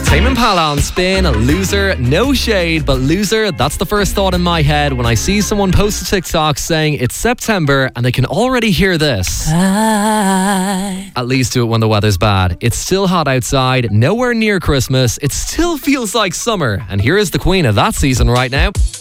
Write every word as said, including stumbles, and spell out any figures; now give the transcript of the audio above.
Tame Impala on Spin, Loser, no shade, but Loser, that's the first thought in my head when I see someone post a TikTok saying it's September and they can already hear this. I... At least do it when the weather's bad. It's still hot outside, nowhere near Christmas, it still feels like summer, and here is the queen of that season right now.